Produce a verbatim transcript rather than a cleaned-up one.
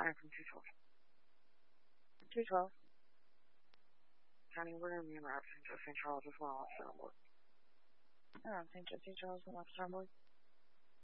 Time from two twelve. two twelve. County, we're going to be in Robinson to Saint Charles as well. So, Oh, Saint Charles and West Starboard.